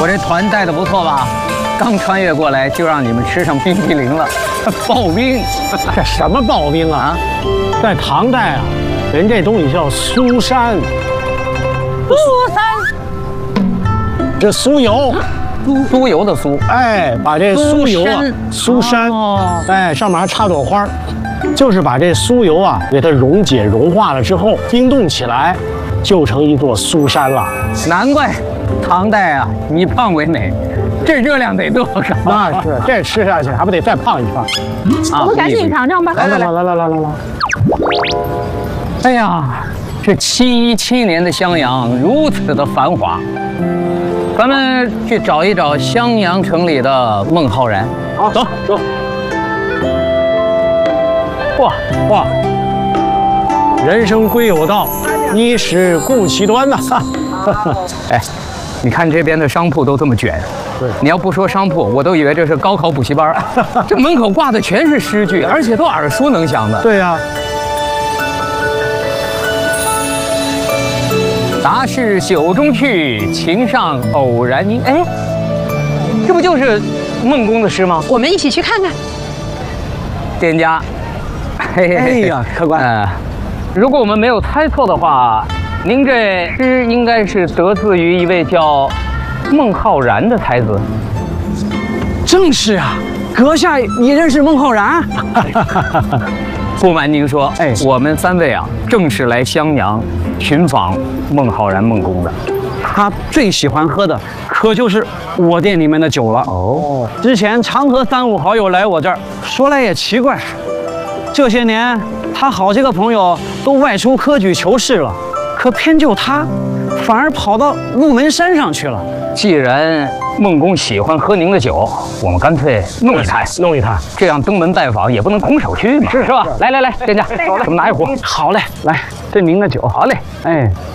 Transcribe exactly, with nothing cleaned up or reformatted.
我这团带的不错吧？刚穿越过来就让你们吃上冰淇淋了，刨冰。 这什么刨冰啊？在唐代啊，人这东西叫酥山。 酥山， 这酥油， 酥酥油的酥。 哎，把这酥油啊，酥山，哎，上面还插朵花，就是把这酥油啊给它溶解融化了之后，冰冻起来，就成一座酥山了。 难怪唐代啊，以胖为美。这热量得多高？ 那是，这吃下去还不得再胖一胖？ 我们赶紧尝尝吧。 来来来来来来来来！ 哎呀，这七一七年的襄阳如此的繁华，咱们去找一找襄阳城里的孟浩然。 好，走走。哇哇！人生归有道，衣食顾其端呐。 哎，你看这边的商铺都这么卷。 对， 你要不说商铺，我都以为这是高考补习班。这门口挂的全是诗句，而且都耳熟能详的。 对呀、啊。 杂事酒中去，情上偶然因。哎，这不就是孟公的诗吗？ 我们一起去看看。 店家，嘿嘿嘿， 哎呀，客官， 呃，如果我们没有猜错的话，您这诗应该是得自于一位叫孟浩然的才子。 正是啊，阁下也认识孟浩然？ 不瞒您说， 哎， 我们三位啊，正是来襄阳寻访孟浩然孟公的。 他最喜欢喝的可就是我店里面的酒了。 哦， 之前常和三五好友来我这儿，说来也奇怪，这些年他好些个朋友都外出科举求仕了，可偏就他，反而跑到鹿门山上去了。 既然孟公喜欢喝您的酒，我们干脆弄一坛， 弄一坛， 这样登门拜访也不能空手去嘛，是是吧？来来来，店家，咱们拿一壶。 好嘞，来，这您的酒。 好嘞， 哎。